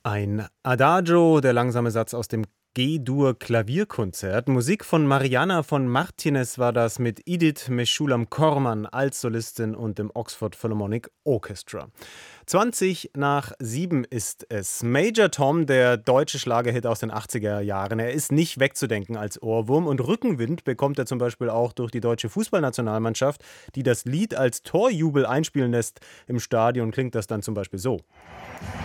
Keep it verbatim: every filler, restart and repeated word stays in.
Ein Adagio, der langsame Satz aus dem G-Dur-Klavierkonzert. Musik von Mariana von Martinez war das mit Edith Meshulam Korman als Solistin und dem Oxford Philharmonic Orchestra. zwanzig nach sieben ist es. Major Tom, der deutsche Schlagerhit aus den achtziger Jahren. Er ist nicht wegzudenken als Ohrwurm und Rückenwind bekommt er zum Beispiel auch durch die deutsche Fußballnationalmannschaft, die das Lied als Torjubel einspielen lässt. Im Stadion klingt das dann zum Beispiel so.